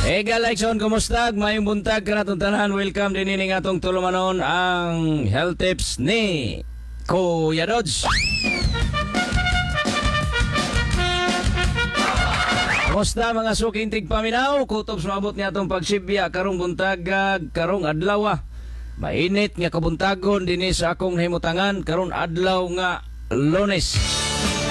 Ega Lexon, kumusta? Mayong buntag ka natong tanan. Welcome din ini atong tulumanon ang health tips ni Kuya Dodge. Kumusta mga suking tigpaminaw? Kutob sumabot niya atong pagsibya karong buntag karong adlaw. Mainit nga kabuntagon dinhi sa akong himutangan karon adlaw nga Lunes.